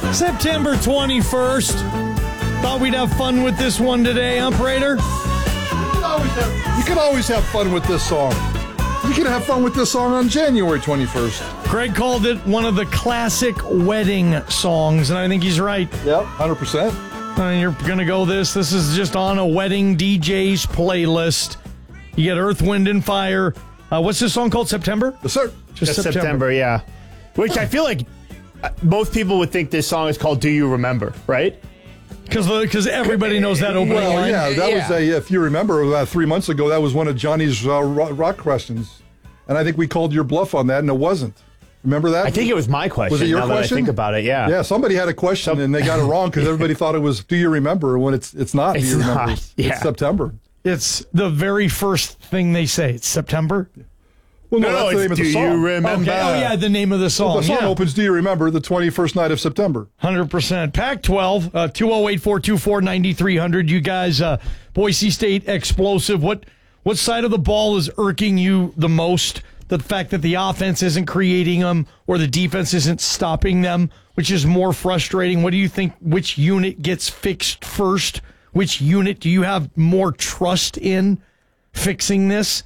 September 21st. Thought we'd have fun with this one today, huh, Prater? You can always have fun with this song. You can have fun with this song on January 21st. Greg called it one of the classic wedding songs, and I think he's right. Yep, 100%. I mean, you're going to go this. This is just on a wedding DJ's playlist. You get Earth, Wind, and Fire. What's this song called? September? Yes, sir. Just September, yeah. Which I feel like most people would think this song is called Do You Remember, right? Because everybody knows that opening Well, line. yeah, that was if you remember, about 3 months ago, that was one of Johnny's rock questions. And I think we called your bluff on that, and it wasn't. Remember that? I think it was my question. Was it your now question? That I think about it, yeah. Yeah, somebody had a question, and they got it wrong because everybody thought it was Do You Remember, when it's not Do You Remember. Not, yeah. It's September. It's the very first thing they say. It's September. Well, No, that's the name of the Do song. You Remember? Okay. Oh, yeah, the name of the song. Well, the song yeah. opens, Do You Remember, the 21st night of September. 100%. Pac-12, 208-424-9300. You guys, Boise State explosive. What side of the ball is irking you the most? The fact that the offense isn't creating them or the defense isn't stopping them, which is more frustrating. What do you think? Which unit gets fixed first? Which unit do you have more trust in fixing this?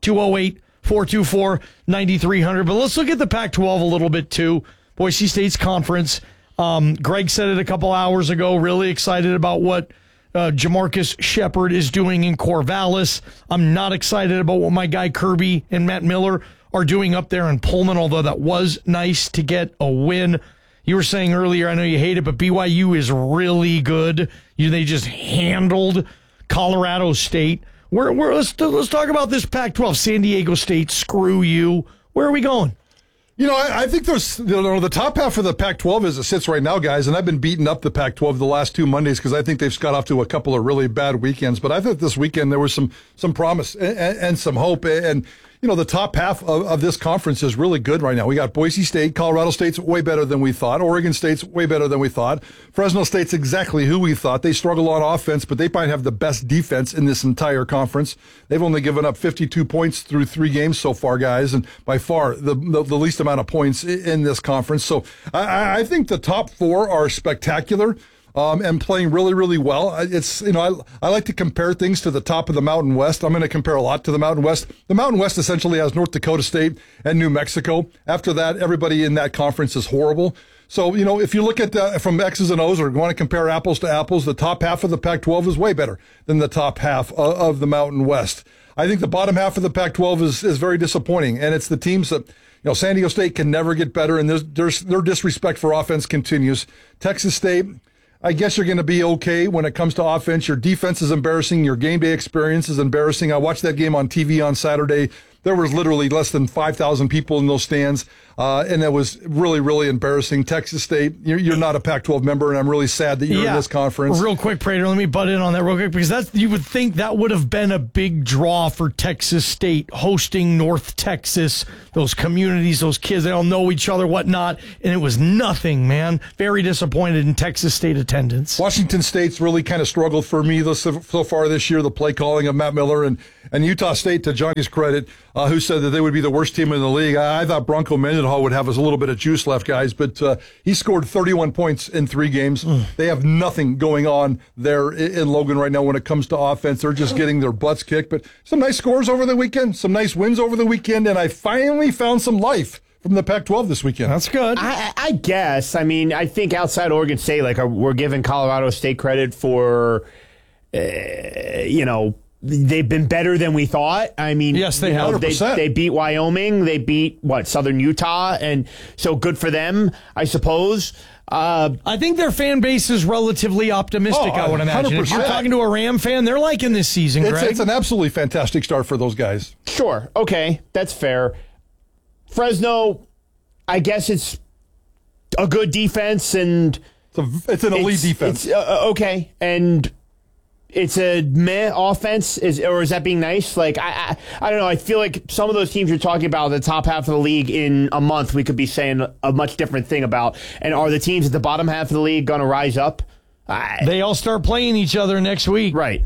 208-424-9300. But let's look at the Pac-12 a little bit, too. Boise State's conference. Greg said it a couple hours ago. Really excited about what Jamarcus Shepard is doing in Corvallis. I'm not excited about what my guy Kirby and Matt Miller are doing up there in Pullman, although that was nice to get a win. You were saying earlier, I know you hate it, but BYU is really good. They just handled Colorado State. Let's talk about this Pac-12. San Diego State, screw you. Where are we going? You know, I think there's the top half of the Pac-12 as it sits right now, guys, and I've been beating up the Pac-12 the last 2 Mondays because I think they've got off to a couple of really bad weekends. But I thought this weekend there was some promise and some hope. And, you know, the top half of this conference is really good right now. We got Boise State, Colorado State's way better than we thought. Oregon State's way better than we thought. Fresno State's exactly who we thought. They struggle on offense, but they might have the best defense in this entire conference. They've only given up 52 points through 3 games so far, guys, and by far the least amount of points in this conference. So I think the top 4 are spectacular. And playing really, really well. It's, you know, I like to compare things to the top of the Mountain West. I'm going to compare a lot to the Mountain West. The Mountain West essentially has North Dakota State and New Mexico. After that, everybody in that conference is horrible. So, you know, if you look at from X's and O's or want to compare apples to apples, the top half of the Pac-12 is way better than the top half of the Mountain West. I think the bottom half of the Pac-12 is very disappointing, and it's the teams that, you know, San Diego State can never get better, and their disrespect for offense continues. Texas State, I guess you're going to be okay when it comes to offense. Your defense is embarrassing. Your game day experience is embarrassing. I watched that game on TV on Saturday. There was literally less than 5,000 people in those stands, and it was really, really embarrassing. Texas State, you're not a Pac-12 member, and I'm really sad that you're in this conference. Real quick, Prater, let me butt in on that real quick, because you would think that would have been a big draw for Texas State, hosting North Texas, those communities, those kids, they all know each other, whatnot, and it was nothing, man. Very disappointed in Texas State attendance. Washington State's really kind of struggled for me so far this year, the play calling of Matt Miller, and Utah State, to Johnny's credit, who said that they would be the worst team in the league. I thought Bronco Mendenhall would have us a little bit of juice left, guys, but he scored 31 points in 3 games. They have nothing going on there in Logan right now when it comes to offense. They're just getting their butts kicked, but some nice scores over the weekend, some nice wins over the weekend, and I finally found some life from the Pac-12 this weekend. That's good. I guess. I mean, I think outside Oregon State, like we're giving Colorado State credit for, you know, they've been better than we thought. I mean, yes, they have. They beat Wyoming. They beat, Southern Utah. And so good for them, I suppose. I think their fan base is relatively optimistic, I would imagine. 100%. If you're talking to a Ram fan, they're liking this season, Greg. It's an absolutely fantastic start for those guys. Sure. Okay. That's fair. Fresno, I guess it's a good defense, and it's an elite defense. It's, okay. And it's a meh offense, or is that being nice? Like, I don't know. I feel like some of those teams you're talking about, the top half of the league, in a month, we could be saying a much different thing about. And are the teams at the bottom half of the league going to rise up? They all start playing each other next week. Right.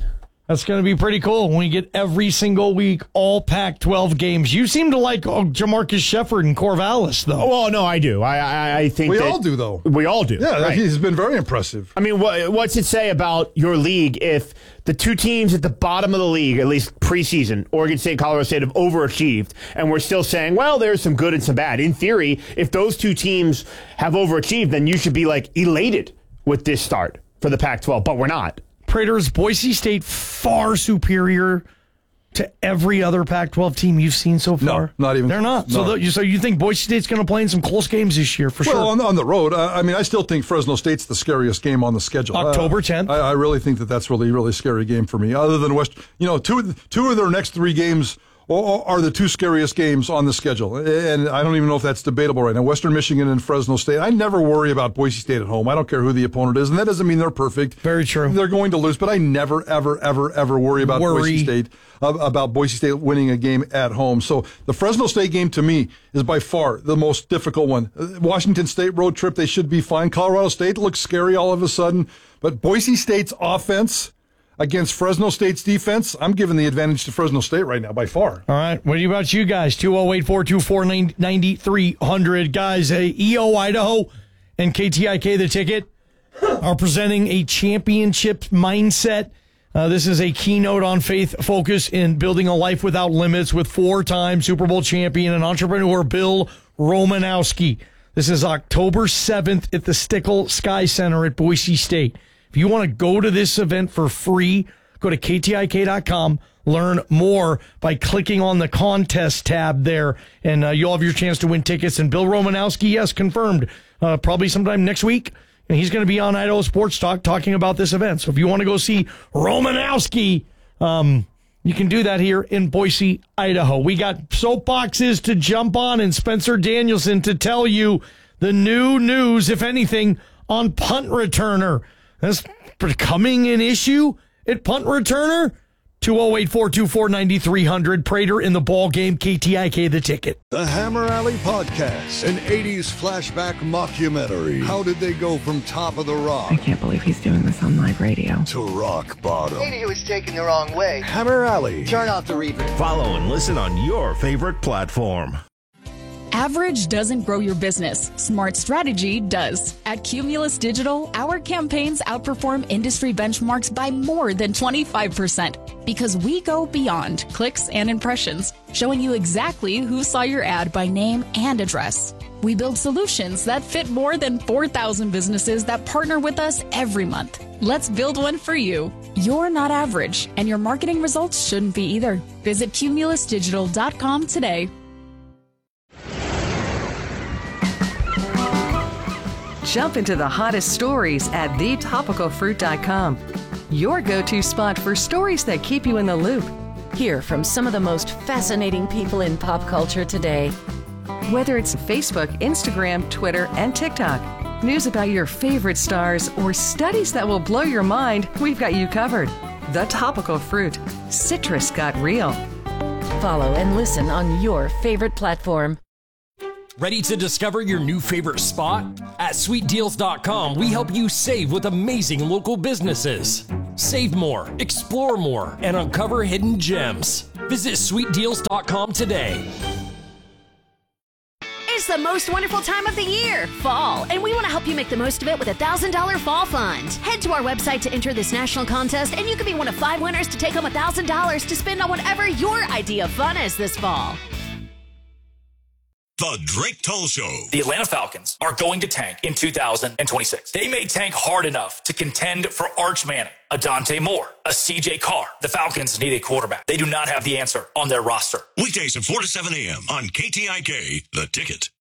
That's going to be pretty cool when we get every single week all Pac-12 games. You seem to like Jamarcus Shepard and Corvallis, though. Oh, well, no, I do. I think we all do, though. We all do. Yeah, right. He's been very impressive. I mean, what's it say about your league if the two teams at the bottom of the league, at least preseason, Oregon State, Colorado State, have overachieved, and we're still saying, well, there's some good and some bad. In theory, if those two teams have overachieved, then you should be, elated with this start for the Pac-12, but we're not. Prater's Boise State far superior to every other Pac-12 team you've seen so far? No, not even. They're not. No. So you think Boise State's going to play in some close games this year for sure? Well, on the road, I still think Fresno State's the scariest game on the schedule. October 10th. I really think that's really, really scary game for me. Other than West, two of their next three games are the two scariest games on the schedule. And I don't even know if that's debatable right now. Western Michigan and Fresno State. I never worry about Boise State at home. I don't care who the opponent is. And that doesn't mean they're perfect. Very true. They're going to lose, but I never, ever, ever, ever worry about Boise State winning a game at home. So the Fresno State game to me is by far the most difficult one. Washington State road trip, they should be fine. Colorado State looks scary all of a sudden. But Boise State's offense against Fresno State's defense, I'm giving the advantage to Fresno State right now by far. All right. What about you guys? 208-424-9300. Guys, EO Idaho and KTIK The Ticket are presenting a championship mindset. This is a keynote on faith, focus, in building a life without limits with four-time Super Bowl champion and entrepreneur Bill Romanowski. This is October 7th at the Stickle Sky Center at Boise State. If you want to go to this event for free, go to KTIK.com. Learn more by clicking on the contest tab there, and you'll have your chance to win tickets. And Bill Romanowski, yes, confirmed, probably sometime next week. And he's going to be on Idaho Sports Talk talking about this event. So if you want to go see Romanowski, you can do that here in Boise, Idaho. We got soapboxes to jump on and Spencer Danielson to tell you the new news, if anything, on punt returner. That's becoming an issue at punt returner. 208-424-9300. Prater in the ball game. KTIK The Ticket. The Hammer Alley Podcast, an 80s flashback mockumentary. How did they go from top of the rock? I can't believe he's doing this on live radio. To rock bottom. Maybe he was taken the wrong way. Hammer Alley. Turn off the replay. Follow and listen on your favorite platform. Average doesn't grow your business. Smart strategy does. At Cumulus Digital, our campaigns outperform industry benchmarks by more than 25% because we go beyond clicks and impressions, showing you exactly who saw your ad by name and address. We build solutions that fit more than 4,000 businesses that partner with us every month. Let's build one for you. You're not average, and your marketing results shouldn't be either. Visit cumulusdigital.com today. Jump into the hottest stories at thetopicalfruit.com. Your go-to spot for stories that keep you in the loop. Hear from some of the most fascinating people in pop culture today. Whether it's Facebook, Instagram, Twitter, and TikTok, news about your favorite stars, or studies that will blow your mind, we've got you covered. The Topical Fruit. Citrus got real. Follow and listen on your favorite platform. Ready to discover your new favorite spot? At sweetdeals.com, we help you save with amazing local businesses. Save more, explore more, and uncover hidden gems. Visit sweetdeals.com today. It's the most wonderful time of the year, fall, and we want to help you make the most of it with a $1,000 fall fund. Head to our website to enter this national contest, and you could be one of 5 winners to take home $1,000 to spend on whatever your idea of fun is this fall. The Drake Toll Show. The Atlanta Falcons are going to tank in 2026. They may tank hard enough to contend for Arch Manning, a Dante Moore, a CJ Carr. The Falcons need a quarterback. They do not have the answer on their roster. Weekdays at 4 to 7 a.m. on KTIK, The Ticket.